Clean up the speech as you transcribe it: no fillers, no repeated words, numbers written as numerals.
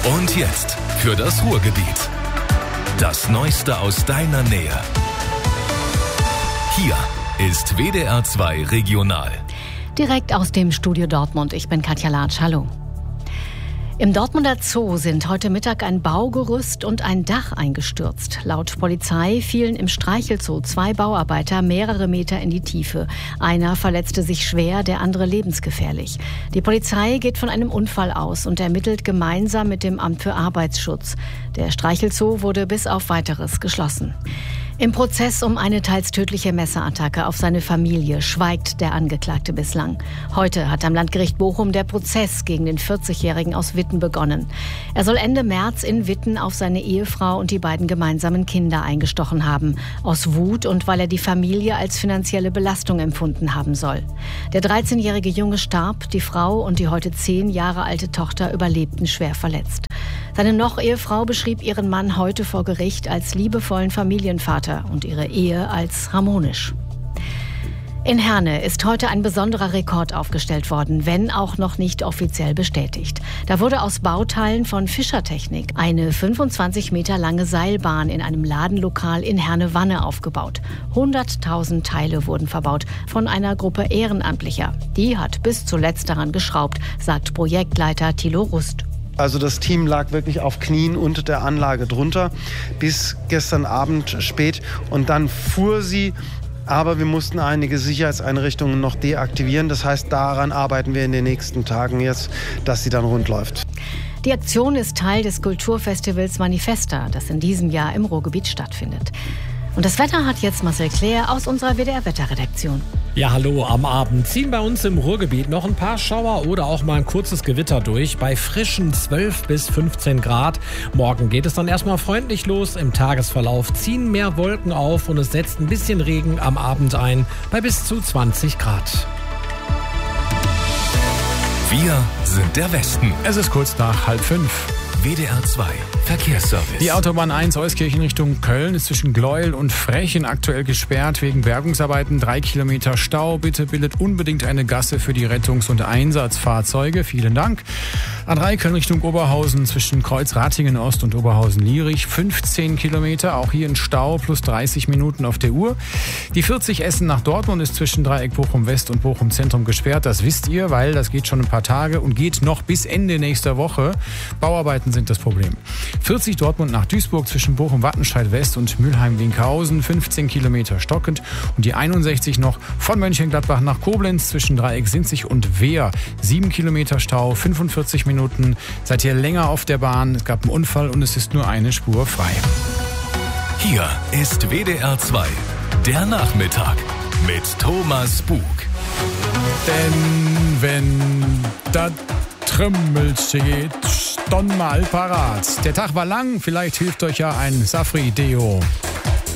Und jetzt für das Ruhrgebiet. Das Neueste aus deiner Nähe. Hier ist WDR 2 Regional. Direkt aus dem Studio Dortmund. Ich bin Katja Latsch. Hallo. Im Dortmunder Zoo sind heute Mittag ein Baugerüst und ein Dach eingestürzt. Laut Polizei fielen im Streichelzoo 2 Bauarbeiter mehrere Meter in die Tiefe. Einer verletzte sich schwer, der andere lebensgefährlich. Die Polizei geht von einem Unfall aus und ermittelt gemeinsam mit dem Amt für Arbeitsschutz. Der Streichelzoo wurde bis auf Weiteres geschlossen. Im Prozess um eine teils tödliche Messerattacke auf seine Familie schweigt der Angeklagte bislang. Heute hat am Landgericht Bochum der Prozess gegen den 40-Jährigen aus Witten begonnen. Er soll Ende März in Witten auf seine Ehefrau und die beiden gemeinsamen Kinder eingestochen haben. Aus Wut und weil er die Familie als finanzielle Belastung empfunden haben soll. Der 13-jährige Junge starb, die Frau und die heute 10 Jahre alte Tochter überlebten schwer verletzt. Seine Noch-Ehefrau beschrieb ihren Mann heute vor Gericht als liebevollen Familienvater und ihre Ehe als harmonisch. In Herne ist heute ein besonderer Rekord aufgestellt worden, wenn auch noch nicht offiziell bestätigt. Da wurde aus Bauteilen von Fischertechnik eine 25 Meter lange Seilbahn in einem Ladenlokal in Herne-Wanne aufgebaut. 100.000 Teile wurden verbaut von einer Gruppe Ehrenamtlicher. Die hat bis zuletzt daran geschraubt, sagt Projektleiter Thilo Rust. Also das Team lag wirklich auf Knien unter der Anlage drunter bis gestern Abend spät und dann fuhr sie. Aber wir mussten einige Sicherheitseinrichtungen noch deaktivieren. Das heißt, daran arbeiten wir in den nächsten Tagen jetzt, dass sie dann rund läuft. Die Aktion ist Teil des Kulturfestivals Manifesta, das in diesem Jahr im Ruhrgebiet stattfindet. Und das Wetter hat jetzt Marcel Claire aus unserer WDR-Wetterredaktion. Ja, hallo, am Abend ziehen bei uns im Ruhrgebiet noch ein paar Schauer oder auch mal ein kurzes Gewitter durch bei frischen 12 bis 15 Grad. Morgen geht es dann erstmal freundlich los. Im Tagesverlauf ziehen mehr Wolken auf und es setzt ein bisschen Regen am Abend ein bei bis zu 20 Grad. Wir sind der Westen. Es ist kurz nach 4:30. WDR 2 Verkehrsservice. Die Autobahn 1 Euskirchen Richtung Köln ist zwischen Gleuel und Frechen aktuell gesperrt wegen Bergungsarbeiten. 3 Kilometer Stau. Bitte bildet unbedingt eine Gasse für die Rettungs- und Einsatzfahrzeuge. Vielen Dank. A3 Köln Richtung Oberhausen zwischen Kreuz-Ratingen Ost und Oberhausen-Lierich. 15 Kilometer. Auch hier ein Stau plus 30 Minuten auf der Uhr. Die 40 Essen nach Dortmund ist zwischen Dreieck Bochum West und Bochum Zentrum gesperrt. Das wisst ihr, weil das geht schon ein paar Tage und geht noch bis Ende nächster Woche. Bauarbeiten sind das Problem. 40 Dortmund nach Duisburg zwischen Bochum-Wattenscheid West und Mülheim-Winkhausen, 15 Kilometer stockend. Und die 61 noch von Mönchengladbach nach Koblenz zwischen Dreieck Sinzig und Wehr. 7 Kilometer Stau, 45 Minuten. Seid ihr länger auf der Bahn? Es gab einen Unfall und es ist nur eine Spur frei. Hier ist WDR 2, der Nachmittag mit Thomas Bug. Denn wenn das Trümmelchen geht, dann mal parat. Der Tag war lang, vielleicht hilft euch ja ein Safri-Deo.